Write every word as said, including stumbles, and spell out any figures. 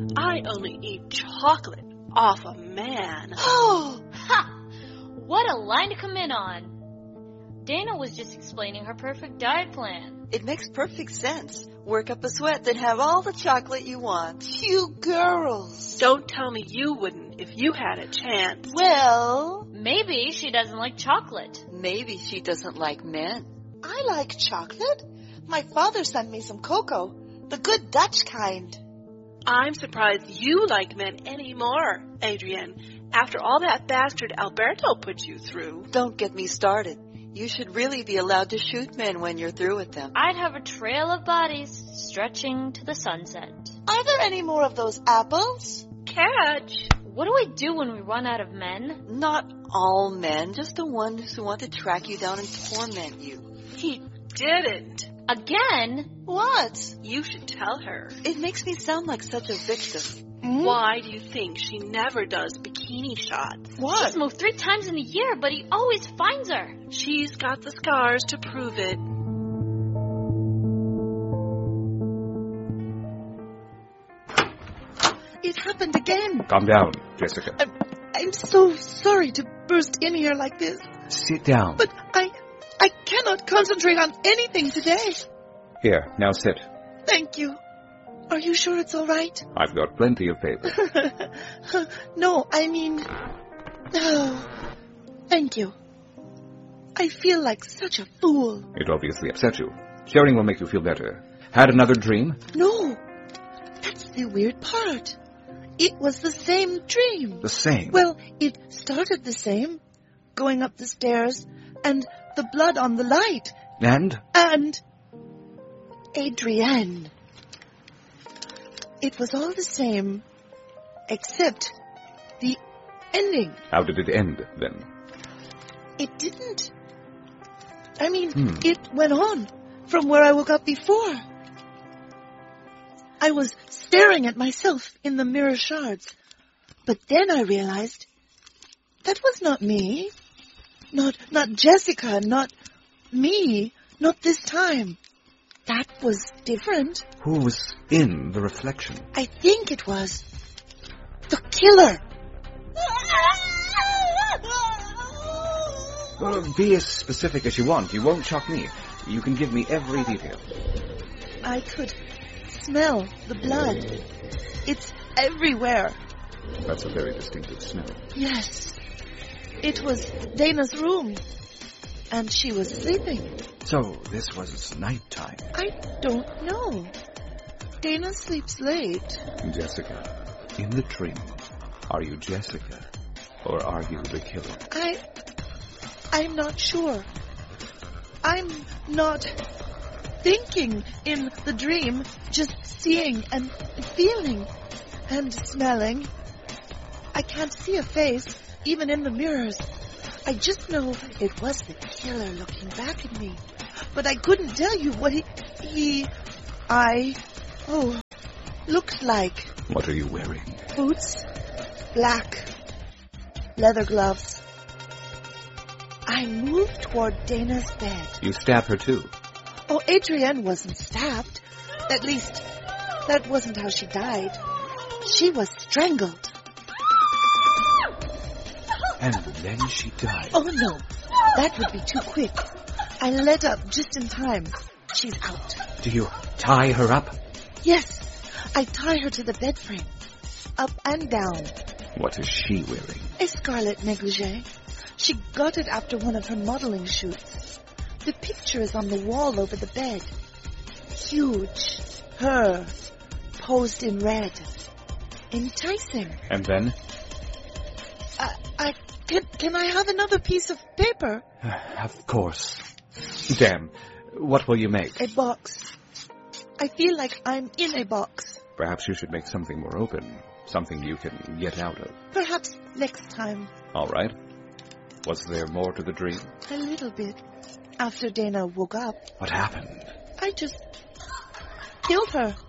I only eat chocolate off a man. Oh! Ha! What a line to come in on. Dana was just explaining her perfect diet plan. It makes perfect sense. Work up a sweat, then have all the chocolate you want. You girls. Don't tell me you wouldn't if you had a chance. Well, Maybe she doesn't like chocolate. maybe she doesn't like men. I like chocolate. My father sent me some cocoa, the good Dutch kind. I'm surprised you like men anymore, Adrienne, after all that bastard Alberto put you through. Don't get me started. You should really be allowed to shoot men when you're through with them. I'd have a trail of bodies stretching to the sunset. Are there any more of those apples? Catch! What do we do when we run out of men? Not all men, just the ones who want to track you down and torment you. He didn't. Again? What? You should tell her. It makes me sound like such a victim. Hmm? Why do you think she never does bikini shots? What? She's moved three times in a year, but he always finds her. She's got the scars to prove it. It happened again. Calm down, Jessica. I'm, I'm so sorry to burst in here like this, Sit down. but I, I cannot concentrate on anything today. Here, now sit. Thank you. Are you sure it's all right? I've got plenty of paper. No, I mean... Oh, thank you. I feel like such a fool. It obviously upset you. Sharing will make you feel better. Had another dream? No, that's the weird part. It was the same dream. The same. Well, it started the same, going up the stairs, and the blood on the light, And? and Adrienne. It was all the same, except the ending. How did it end, then? It didn't. I mean, Hmm. it went on from where I woke up before. I was staring at myself in the mirror shards. But then I realized that was not me. Not, not Jessica, not me, not this time. That was different. Who was in the reflection? I think it was the killer. Well, be as specific as you want. You won't shock me. You can give me every detail. I could smell the blood. It's everywhere. That's a very distinctive smell. Yes. It was Dana's room. And she was sleeping. So, this was nighttime. I don't know. Dana sleeps late. Jessica, in the dream, are you Jessica? Or are you the killer? I... I'm not sure. I'm not thinking in the dream, just seeing and feeling and smelling. I can't see a face, even in the mirrors. I just know it was the killer looking back at me. But I couldn't tell you what he... He... I... Oh... looked like. What are you wearing? Boots. Black. Leather gloves. I moved toward Dana's bed. You stabbed her too. Oh, Adrienne wasn't stabbed. At least, that wasn't how she died. She was strangled. And then she died. Oh, no. That would be too quick. I let up just in time. She's out. Do you tie her up? Yes, I tie her to the bed frame. Up and down. What is she wearing? A scarlet negligee. She got it after one of her modeling shoots. The picture is on the wall over the bed. Huge. Her. Posed in red. Enticing. And then? I, I can, can I have another piece of paper? Of course. Damn. What will you make? A box. I feel like I'm in a box. Perhaps you should make something more open. Something you can get out of. Perhaps next time. All right. Was there more to the dream? A little bit. After Dana woke up, What happened? I just killed her.